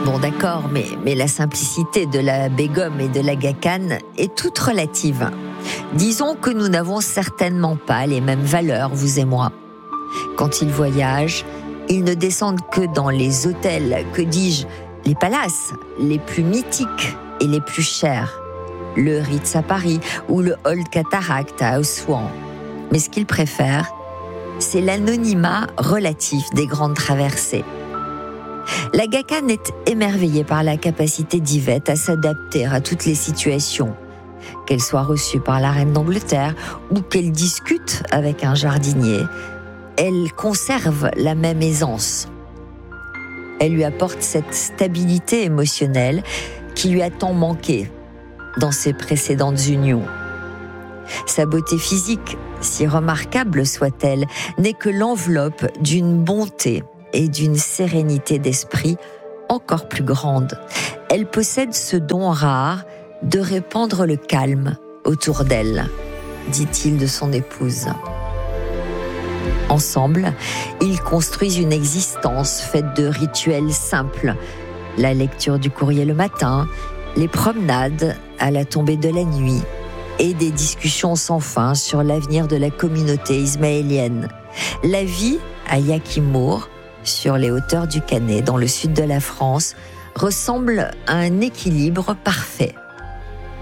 Bon d'accord, mais la simplicité de la Begum et de l'Aga Khan est toute relative. Disons que nous n'avons certainement pas les mêmes valeurs, vous et moi. Quand ils voyagent, ils ne descendent que dans les hôtels, que dis-je, les palaces, les plus mythiques et les plus chers. Le Ritz à Paris ou le Old Cataract à Aswan. Mais ce qu'ils préfèrent, c'est l'anonymat relatif des grandes traversées. L'Aga Khan est émerveillée par la capacité d'Yvette à s'adapter à toutes les situations, qu'elle soit reçue par la reine d'Angleterre ou qu'elle discute avec un jardinier. Elle conserve la même aisance. Elle lui apporte cette stabilité émotionnelle qui lui a tant manqué dans ses précédentes unions. Sa beauté physique, si remarquable soit-elle, n'est que l'enveloppe d'une bonté et d'une sérénité d'esprit encore plus grande. Elle possède ce don rare de répandre le calme autour d'elle, dit-il de son épouse. Ensemble, ils construisent une existence faite de rituels simples. La lecture du courrier le matin, les promenades à la tombée de la nuit et des discussions sans fin sur l'avenir de la communauté ismaélienne. La vie à Yakimour, sur les hauteurs du Canet, dans le sud de la France, ressemble à un équilibre parfait.